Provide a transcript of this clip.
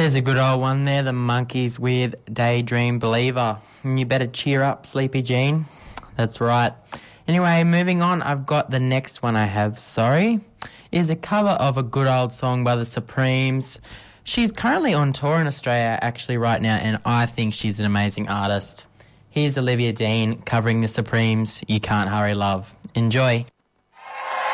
There's a good old one there, the Monkees with Daydream Believer. And you better cheer up, Sleepy Jean. That's right. Anyway, moving on, I've got the next one I have, is a cover of a good old song by the Supremes. She's currently on tour in Australia actually right now, and I think she's an amazing artist. Here's Olivia Dean covering the Supremes, You Can't Hurry Love. Enjoy.